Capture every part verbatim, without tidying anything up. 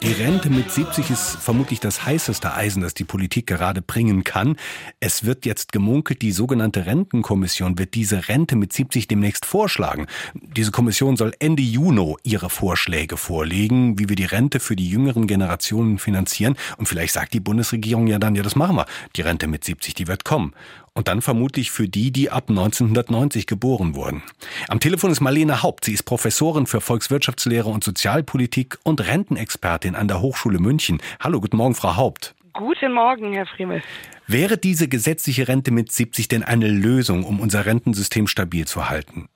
Die Rente mit siebzig ist vermutlich das heißeste Eisen, das die Politik gerade bringen kann. Es wird jetzt gemunkelt, die sogenannte Rentenkommission wird diese Rente mit siebzig demnächst vorschlagen. Diese Kommission soll Ende Juni ihre Vorschläge vorlegen, wie wir die Rente für die jüngeren Generationen finanzieren. Und vielleicht sagt die Bundesregierung ja dann, ja, das machen wir. Die Rente mit siebzig, die wird kommen. Und dann vermutlich für die, die ab neunzehnhundertneunzig geboren wurden. Am Telefon ist Marlene Haupt. Sie ist Professorin für Volkswirtschaftslehre und Sozialpolitik und Rentenexpertin an der Hochschule München. Hallo, guten Morgen, Frau Haupt. Guten Morgen, Herr Friemel. Wäre diese gesetzliche Rente mit siebzig denn eine Lösung, um unser Rentensystem stabil zu halten?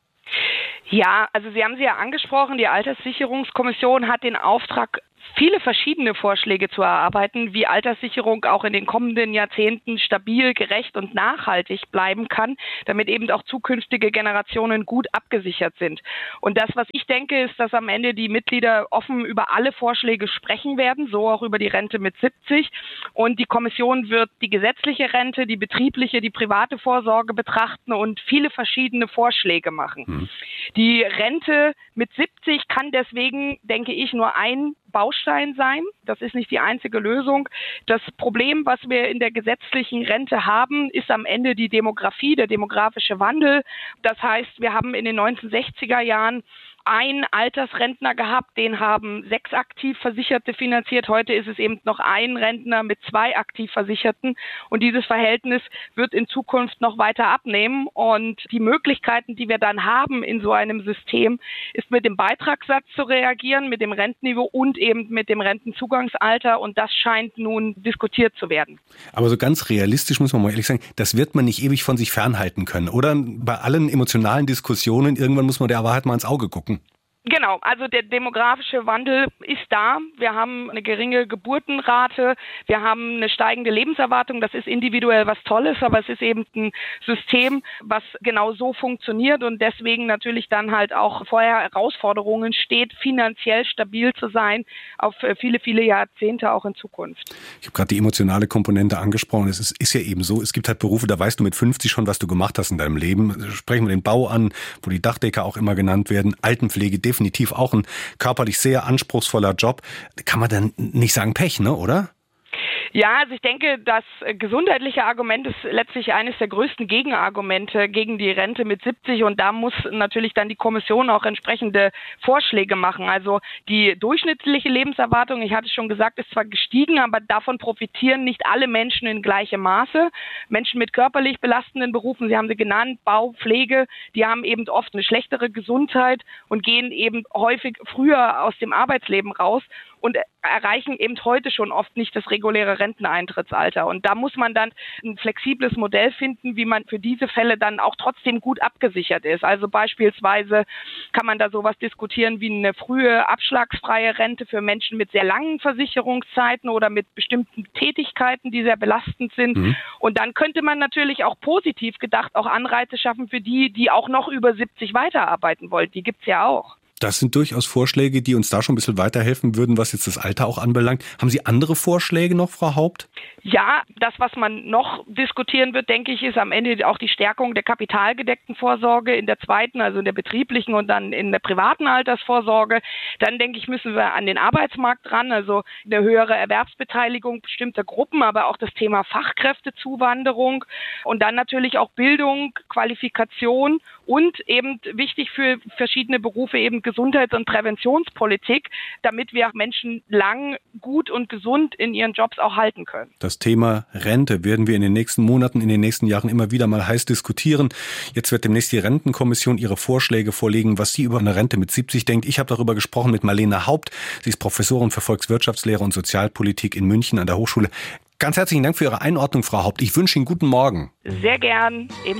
Ja, also Sie haben sie ja angesprochen, die Alterssicherungskommission hat den Auftrag, viele verschiedene Vorschläge zu erarbeiten, wie Alterssicherung auch in den kommenden Jahrzehnten stabil, gerecht und nachhaltig bleiben kann, damit eben auch zukünftige Generationen gut abgesichert sind. Und das, was ich denke, ist, dass am Ende die Mitglieder offen über alle Vorschläge sprechen werden, so auch über die Rente mit siebzig. Und die Kommission wird die gesetzliche Rente, die betriebliche, die private Vorsorge betrachten und viele verschiedene Vorschläge machen. Mhm. Die Rente mit siebzig kann deswegen, denke ich, nur ein Baustein sein. Das ist nicht die einzige Lösung. Das Problem, was wir in der gesetzlichen Rente haben, ist am Ende die Demografie, der demografische Wandel. Das heißt, wir haben in den neunzehnhundertsechziger Jahren einen Altersrentner gehabt, den haben sechs aktiv Versicherte finanziert. Heute ist es eben noch ein Rentner mit zwei aktiv Versicherten. Und dieses Verhältnis wird in Zukunft noch weiter abnehmen. Und die Möglichkeiten, die wir dann haben in so einem System, ist mit dem Beitragssatz zu reagieren, mit dem Rentenniveau und eben mit dem Rentenzugangsalter. Und das scheint nun diskutiert zu werden. Aber so ganz realistisch muss man mal ehrlich sagen, das wird man nicht ewig von sich fernhalten können, oder? Bei allen emotionalen Diskussionen, irgendwann muss man der Wahrheit mal ins Auge gucken. Genau, also der demografische Wandel ist da. Wir haben eine geringe Geburtenrate, wir haben eine steigende Lebenserwartung. Das ist individuell was Tolles, aber es ist eben ein System, was genau so funktioniert und deswegen natürlich dann halt auch vor Herausforderungen steht, finanziell stabil zu sein, auf viele, viele Jahrzehnte auch in Zukunft. Ich habe gerade die emotionale Komponente angesprochen. Es ist, ist ja eben so, es gibt halt Berufe, da weißt du mit fünfzig schon, was du gemacht hast in deinem Leben. Sprechen wir den Bau an, wo die Dachdecker auch immer genannt werden, Altenpflege, definitiv auch ein körperlich sehr anspruchsvoller Job. Kann man dann nicht sagen Pech, ne, oder? Ja, also ich denke, das gesundheitliche Argument ist letztlich eines der größten Gegenargumente gegen die Rente mit siebzig und da muss natürlich dann die Kommission auch entsprechende Vorschläge machen. Also die durchschnittliche Lebenserwartung, ich hatte es schon gesagt, ist zwar gestiegen, aber davon profitieren nicht alle Menschen in gleichem Maße. Menschen mit körperlich belastenden Berufen, Sie haben sie genannt, Bau, Pflege, die haben eben oft eine schlechtere Gesundheit und gehen eben häufig früher aus dem Arbeitsleben raus und erreichen eben heute schon oft nicht das reguläre Renteneintrittsalter. Und da muss man dann ein flexibles Modell finden, wie man für diese Fälle dann auch trotzdem gut abgesichert ist. Also beispielsweise kann man da sowas diskutieren wie eine frühe abschlagsfreie Rente für Menschen mit sehr langen Versicherungszeiten oder mit bestimmten Tätigkeiten, die sehr belastend sind. Mhm. Und dann könnte man natürlich auch positiv gedacht auch Anreize schaffen für die, die auch noch über siebzig weiterarbeiten wollen. Die gibt's ja auch. Das sind durchaus Vorschläge, die uns da schon ein bisschen weiterhelfen würden, was jetzt das Alter auch anbelangt. Haben Sie andere Vorschläge noch, Frau Haupt? Ja, das, was man noch diskutieren wird, denke ich, ist am Ende auch die Stärkung der kapitalgedeckten Vorsorge in der zweiten, also in der betrieblichen und dann in der privaten Altersvorsorge. Dann, denke ich, müssen wir an den Arbeitsmarkt ran, also eine höhere Erwerbsbeteiligung bestimmter Gruppen, aber auch das Thema Fachkräftezuwanderung und dann natürlich auch Bildung, Qualifikation und eben wichtig für verschiedene Berufe eben Gesundheits- und Präventionspolitik, damit wir Menschen lang, gut und gesund in ihren Jobs auch halten können. Das Thema Rente werden wir in den nächsten Monaten, in den nächsten Jahren immer wieder mal heiß diskutieren. Jetzt wird demnächst die Rentenkommission ihre Vorschläge vorlegen, was sie über eine Rente mit siebzig denkt. Ich habe darüber gesprochen mit Marlene Haupt. Sie ist Professorin für Volkswirtschaftslehre und Sozialpolitik in München an der Hochschule. Ganz herzlichen Dank für Ihre Einordnung, Frau Haupt. Ich wünsche Ihnen guten Morgen. Sehr gern. Eben